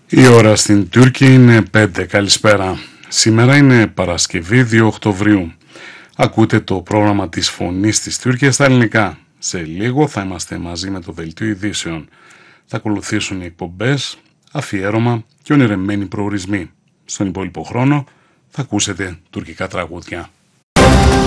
Η ώρα στην Τούρκη είναι 5. Καλησπέρα. Σήμερα είναι Παρασκευή 2 Οκτωβρίου. Ακούτε το πρόγραμμα της Φωνής της Τούρκιας στα ελληνικά. Σε λίγο θα είμαστε μαζί με το Δελτίο Ειδήσεων. Θα ακολουθήσουν οι εκπομπές, αφιέρωμα και ονειρεμένοι προορισμοί. Στον υπόλοιπο χρόνο θα ακούσετε τουρκικά τραγούδια.